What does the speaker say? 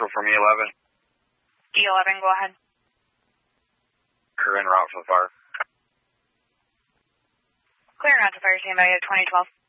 Central from E11. E11, go ahead. Crew en route for the fire. Clearing out to fire, standby at 2012.